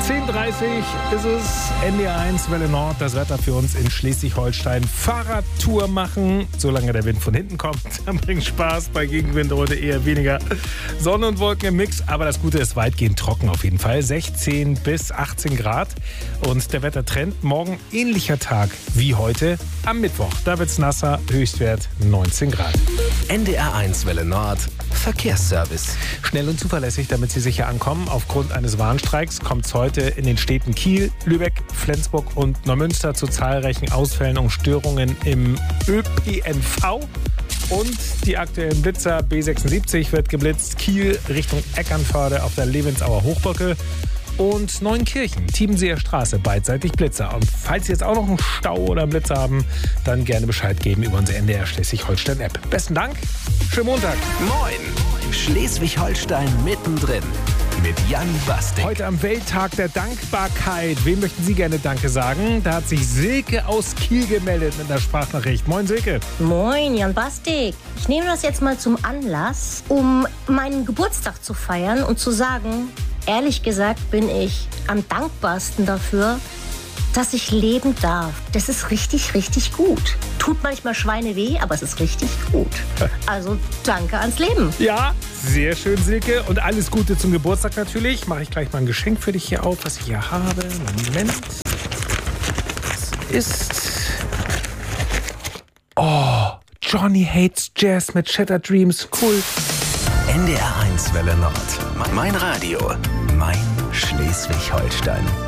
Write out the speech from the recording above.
10:30 ist es, NDR1 Welle Nord, das Wetter für uns in Schleswig-Holstein. Fahrradtour machen, solange der Wind von hinten kommt, dann bringt Spaß. Bei Gegenwind heute eher weniger Sonne und Wolken im Mix, aber das Gute ist weitgehend trocken auf jeden Fall. 16 bis 18 Grad und der Wettertrend, morgen ähnlicher Tag wie heute am Mittwoch. Da wird's nasser, Höchstwert 19 Grad. NDR1 Welle Nord, Verkehrsservice. Schnell und zuverlässig, damit Sie sicher ankommen. Aufgrund eines Warnstreiks kommt es heute in den Städten Kiel, Lübeck, Flensburg und Neumünster zu zahlreichen Ausfällen und Störungen im ÖPNV. Und die aktuellen Blitzer, B76 wird geblitzt, Kiel Richtung Eckernförde auf der Levensauer Hochbrücke und Neunkirchen, Tiebenseer Straße, beidseitig Blitzer. Und falls Sie jetzt auch noch einen Stau oder einen Blitzer haben, dann gerne Bescheid geben über unsere NDR Schleswig-Holstein-App. Besten Dank, schönen Montag. Moin, Schleswig-Holstein mittendrin mit Jan Bastik. Heute am Welttag der Dankbarkeit. Wem möchten Sie gerne Danke sagen? Da hat sich Silke aus Kiel gemeldet mit einer Sprachnachricht. Moin Silke. Moin Jan Bastik. Ich nehme das jetzt mal zum Anlass, um meinen Geburtstag zu feiern und zu sagen, ehrlich gesagt bin ich am dankbarsten dafür, dass ich leben darf. Das ist richtig, richtig gut. Tut manchmal Schweine weh, aber es ist richtig gut. Also danke ans Leben. Ja, sehr schön, Silke. Und alles Gute zum Geburtstag natürlich. Mache ich gleich mal ein Geschenk für dich hier auf, was ich hier habe. Moment. Das ist... Oh, Johnny Hates Jazz mit Shattered Dreams. Cool. NDR1 Welle Nord. Mein Radio. Mein Schleswig-Holstein.